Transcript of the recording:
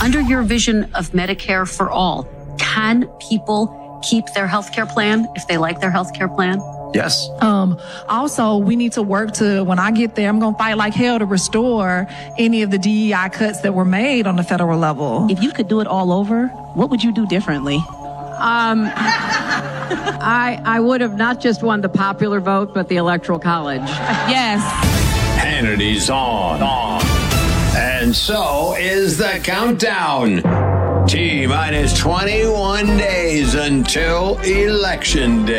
Under your vision of Medicare for all, can people keep their healthcare plan if they like their healthcare plan? Yes. Also, we need to work to, when I get there, I'm going to fight like hell to restore any of the DEI cuts that were made on the federal level. If you could do it all over, what would you do differently? I would have not just won the popular vote, but the Electoral College. Yes. Hannity's on. And so is the countdown. T-minus 21 days until Election Day.